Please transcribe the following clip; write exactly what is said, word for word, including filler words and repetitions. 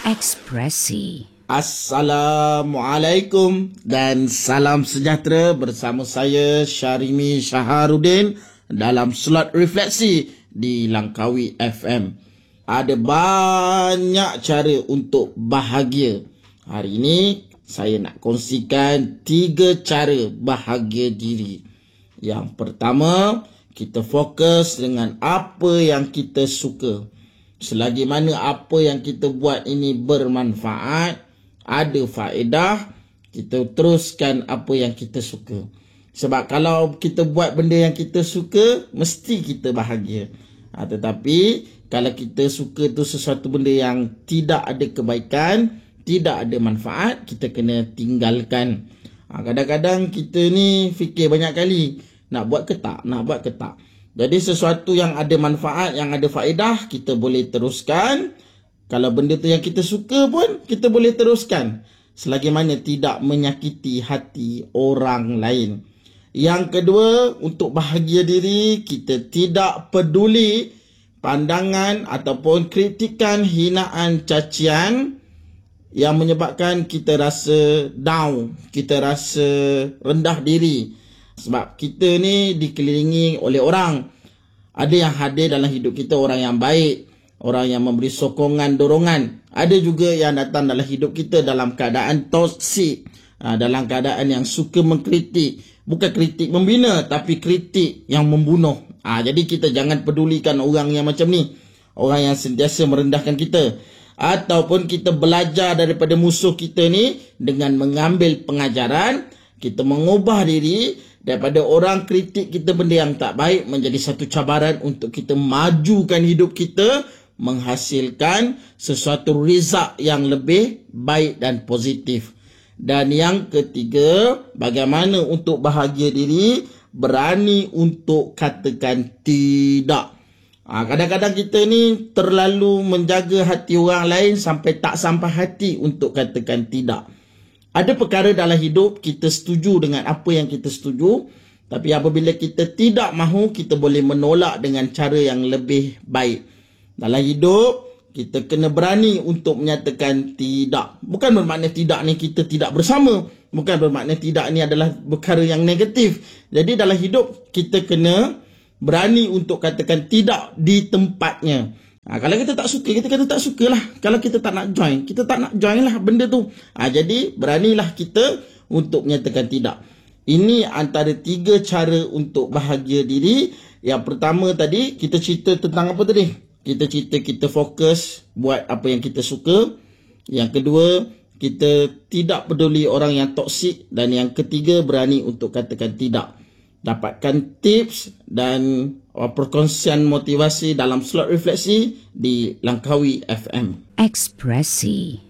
Ekspresi. Assalamualaikum dan salam sejahtera bersama saya Syarimi Syaharuddin dalam slot refleksi di Langkawi F M. Ada banyak cara untuk bahagia. Hari ini saya nak kongsikan tiga cara bahagia diri. Yang pertama, kita fokus dengan apa yang kita suka. Selagi mana apa yang kita buat ini bermanfaat, ada faedah, kita teruskan apa yang kita suka. Sebab kalau kita buat benda yang kita suka, mesti kita bahagia. Ha, tetapi kalau kita suka tu sesuatu benda yang tidak ada kebaikan, tidak ada manfaat, kita kena tinggalkan. Ha, kadang-kadang kita ni fikir banyak kali, nak buat ke tak, nak buat ke tak. Jadi sesuatu yang ada manfaat, yang ada faedah, kita boleh teruskan. Kalau benda tu yang kita suka pun, kita boleh teruskan. Selagi mana tidak menyakiti hati orang lain. Yang kedua, untuk bahagia diri, kita tidak peduli pandangan ataupun kritikan, hinaan, cacian yang menyebabkan kita rasa down, kita rasa rendah diri. Sebab kita ni dikelilingi oleh orang. Ada yang hadir dalam hidup kita, orang yang baik, orang yang memberi sokongan, dorongan. Ada juga yang datang dalam hidup kita dalam keadaan toksik, dalam keadaan yang suka mengkritik. Bukan kritik membina, tapi kritik yang membunuh. Jadi kita jangan pedulikan orang yang macam ni, orang yang sentiasa merendahkan kita. Ataupun kita belajar daripada musuh kita ni dengan mengambil pengajaran, kita mengubah diri daripada orang kritik kita benda yang tak baik menjadi satu cabaran untuk kita majukan hidup kita, menghasilkan sesuatu result yang lebih baik dan positif. Dan yang ketiga, bagaimana untuk bahagia diri? Berani untuk katakan tidak. Ha, kadang-kadang kita ni terlalu menjaga hati orang lain sampai tak sampai hati untuk katakan tidak. Ada perkara dalam hidup kita setuju dengan apa yang kita setuju, tapi apabila kita tidak mahu, kita boleh menolak dengan cara yang lebih baik. Dalam hidup, kita kena berani untuk menyatakan tidak. Bukan bermakna tidak ni kita tidak bersama. Bukan bermakna tidak ni adalah perkara yang negatif. Jadi dalam hidup, kita kena berani untuk katakan tidak di tempatnya. Ha, kalau kita tak suka, kita kata tak suka lah. Kalau kita tak nak join, kita tak nak join lah benda tu. Ha, jadi beranilah kita untuk menyatakan tidak. Ini antara tiga cara untuk bahagia diri. Yang pertama tadi, kita cerita tentang apa tadi? Kita cerita kita fokus buat apa yang kita suka. Yang kedua, kita tidak peduli orang yang toksik. Dan yang ketiga, berani untuk katakan tidak. Dapatkan tips dan perkongsian motivasi dalam slot refleksi di Langkawi F M. Ekspresi.